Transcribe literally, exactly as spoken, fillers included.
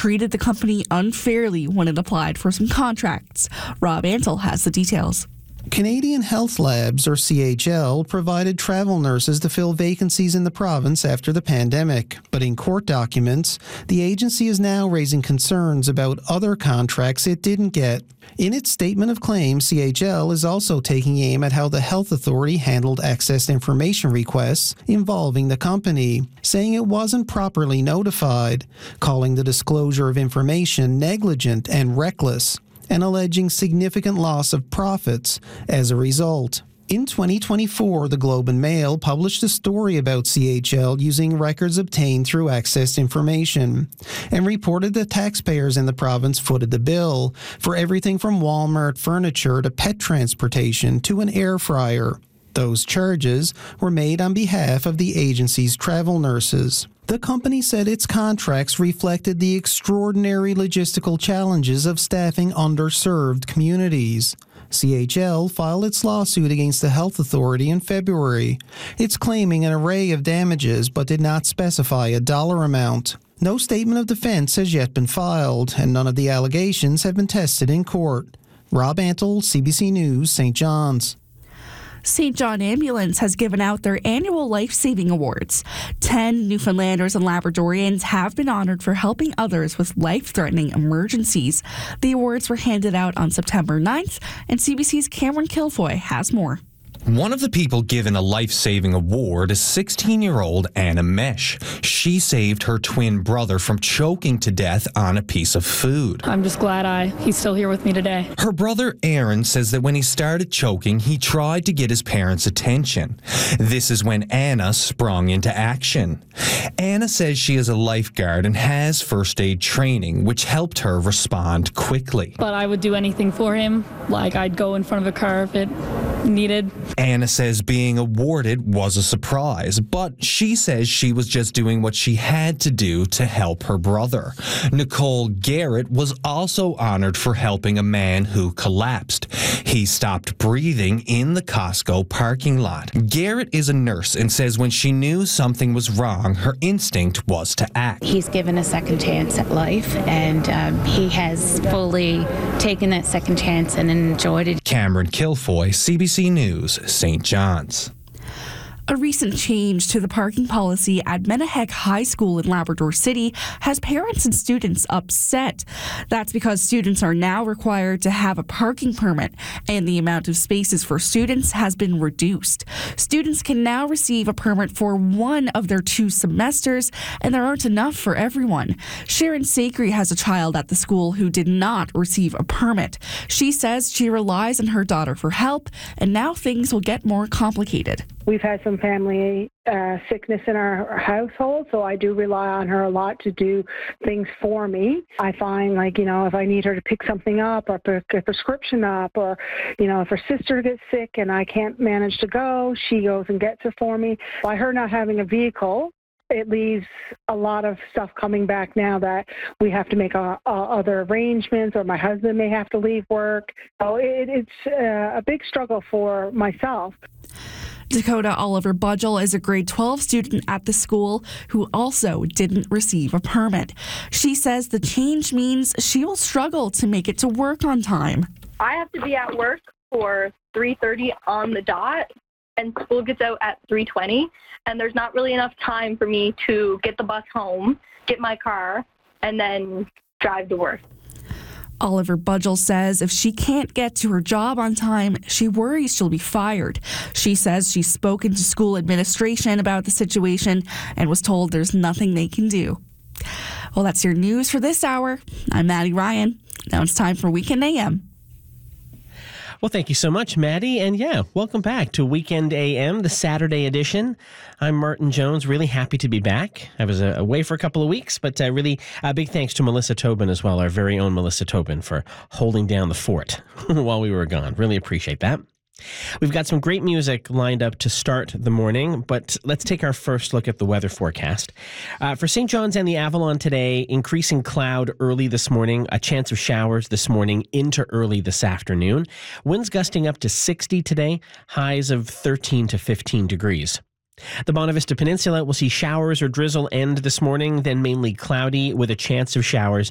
treated the company unfairly when it applied for some contracts. Rob Antle has the details. Canadian Health Labs, or C H L, provided travel nurses to fill vacancies in the province after the pandemic. But in court documents, the agency is now raising concerns about other contracts it didn't get. In its statement of claims, C H L is also taking aim at how the health authority handled access information requests involving the company, saying it wasn't properly notified, calling the disclosure of information negligent and reckless, and alleging significant loss of profits as a result. In twenty twenty-four, the Globe and Mail published a story about C H L using records obtained through accessed information and reported that taxpayers in the province footed the bill for everything from Walmart furniture to pet transportation to an air fryer. Those charges were made on behalf of the agency's travel nurses. The company said its contracts reflected the extraordinary logistical challenges of staffing underserved communities. C H L filed its lawsuit against the health authority in February. It's claiming an array of damages but did not specify a dollar amount. No statement of defense has yet been filed, and none of the allegations have been tested in court. Rob Antle, C B C News, Saint John's. Saint John Ambulance has given out their annual life-saving awards. Ten Newfoundlanders and Labradorians have been honored for helping others with life-threatening emergencies. The awards were handed out on September ninth, and C B C's Cameron Kilfoy has more. One of the people given a life-saving award is sixteen-year-old Anna Mesh. She saved her twin brother from choking to death on a piece of food. I'm just glad I he's still here with me today. Her brother Aaron says that when he started choking, he tried to get his parents' attention. This is when Anna sprung into action. Anna says she is a lifeguard and has first aid training, which helped her respond quickly. But I would do anything for him. Like, I'd go in front of a car if it needed. Anna says being awarded was a surprise, but she says she was just doing what she had to do to help her brother. Nicole Garrett was also honored for helping a man who collapsed. He stopped breathing in the Costco parking lot. Garrett is a nurse and says when she knew something was wrong, her instinct was to act. He's given a second chance at life, and um, he has fully taken that second chance and enjoyed it. Cameron Kilfoy, C B C News, Saint John's. A recent change to the parking policy at Menahek High School in Labrador City has parents and students upset. That's because students are now required to have a parking permit, and the amount of spaces for students has been reduced. Students can now receive a permit for one of their two semesters, and there aren't enough for everyone. Sharon Sakri has a child at the school who did not receive a permit. She says she relies on her daughter for help, and now things will get more complicated. We've had some family uh, sickness in our household, so I do rely on her a lot to do things for me. I find, like, you know, if I need her to pick something up or pick a prescription up, or, you know, if her sister gets sick and I can't manage to go, she goes and gets it for me. By her not having a vehicle, it leaves a lot of stuff coming back now that we have to make uh, uh, other arrangements, or my husband may have to leave work. So it, it's uh, a big struggle for myself. Dakota Oliver Budgel is a grade twelve student at the school who also didn't receive a permit. She says the change means she will struggle to make it to work on time. I have to be at work for three thirty on the dot, and school gets out at three twenty, and there's not really enough time for me to get the bus home, get my car, and then drive to work. Oliver Budgel says if she can't get to her job on time, she worries she'll be fired. She says she's spoken to school administration about the situation and was told there's nothing they can do. Well, that's your news for this hour. I'm Maddie Ryan. Now it's time for Weekend A M. Well, thank you so much, Maddie. And yeah, welcome back to Weekend A M, the Saturday edition. I'm Martin Jones, really happy to be back. I was uh, away for a couple of weeks, but uh, really a uh, big thanks to Melissa Tobin as well, our very own Melissa Tobin, for holding down the fort while we were gone. Really appreciate that. We've got some great music lined up to start the morning, but let's take our first look at the weather forecast. Uh, for Saint John's and the Avalon today, increasing cloud early this morning, a chance of showers this morning into early this afternoon. Winds gusting up to sixty today, highs of thirteen to fifteen degrees. The Bonavista Peninsula will see showers or drizzle end this morning, then mainly cloudy with a chance of showers